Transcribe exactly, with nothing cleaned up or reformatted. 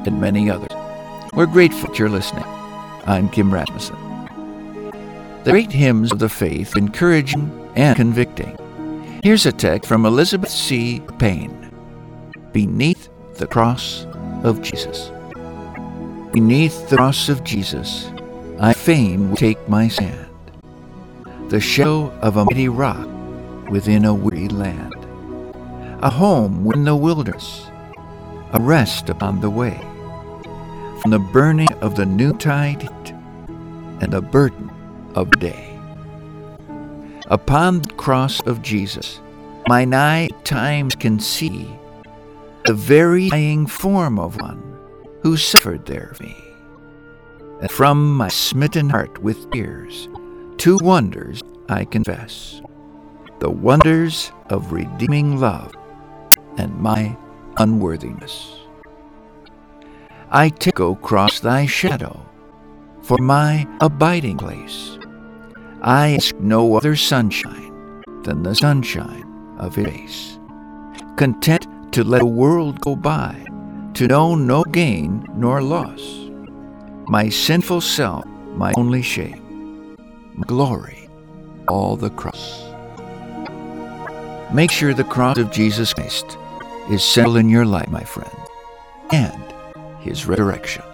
and many others. We're grateful that you're listening. I'm Kim Rasmussen. The great hymns of the faith, encouraging and convicting. Here's a text from Elizabeth C. Payne. Beneath the cross of Jesus. Beneath the cross of Jesus, I fain would take my stand, the shadow of a mighty rock within a weary land, a home in the wilderness, a rest upon the way, from the burning of the noontide heat and the burden of the day. Upon the cross of Jesus, mine eye at times can see the very dying form of one who suffered there for me. And from my smitten heart with tears, two wonders I confess, the wonders of redeeming love and my unworthiness. I take, O cross, thy shadow for my abiding place. I ask no other sunshine than the sunshine of his face. Content to let the world go by, to know no gain nor loss. My sinful self, my only shame, my glory, all the cross. Make sure the cross of Jesus Christ is central in your life, my friend, and his resurrection.